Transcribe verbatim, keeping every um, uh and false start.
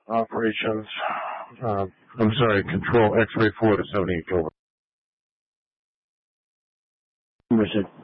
operations, uh, I'm sorry, control X-ray four to seventy-eight Gilbert. Commissioner